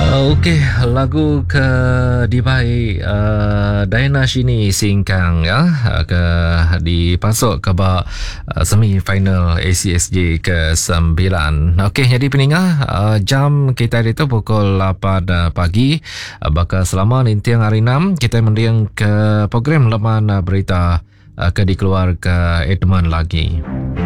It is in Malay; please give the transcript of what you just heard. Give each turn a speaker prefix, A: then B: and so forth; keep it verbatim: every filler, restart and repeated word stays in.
A: Uh, Okey, lagu ke dibaik uh, Diana Shini Singkang ya uh, ke dipasok ke bak uh, semi final A C S J ke sembilan. Okey, jadi peningah uh, jam kita itu pukul lapan pagi. Uh, bakal selama lintiang hari enam kita mendiang ke program laman uh, berita uh, ke dikeluar ke Edman lagi.